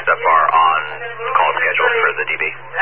that far on call schedule for the DB.